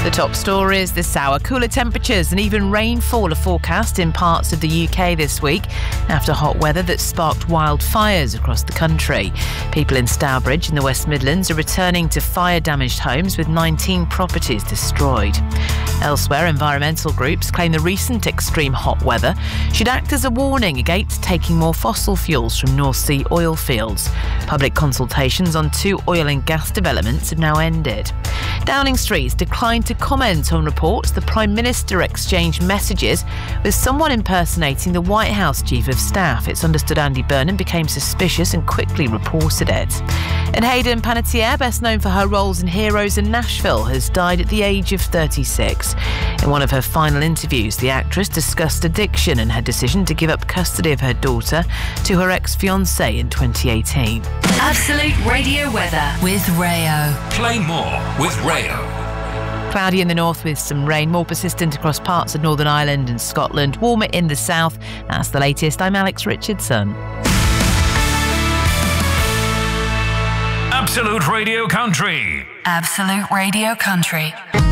The top stories this hour. Cooler temperatures and even rainfall are forecast in parts of the UK this week after hot weather that sparked wildfires across the country. People in Stourbridge in the West Midlands are returning to fire-damaged homes with 19 properties destroyed. Elsewhere, environmental groups claim the recent extreme hot weather should act as a warning against taking more fossil fuels from North Sea oil fields. Public consultations on 2 oil and gas developments have now ended. Downing Street's declined to comment on reports the Prime Minister exchanged messages with someone impersonating the White House Chief of Staff. It's understood Andy Burnham became suspicious and quickly reported it. And Hayden Panettiere, best known for her roles in Heroes and Nashville, has died at the age of 36. In one of her final interviews, the actress discussed addiction and her decision to give up custody of her daughter to her ex-fiancé in 2018. Absolute Radio weather with Rayo. Play more with Rayo. Cloudy in the north with some rain, more persistent across parts of Northern Ireland and Scotland, warmer in the south. That's the latest. I'm Alex Richardson. Absolute Radio Country. Absolute Radio Country.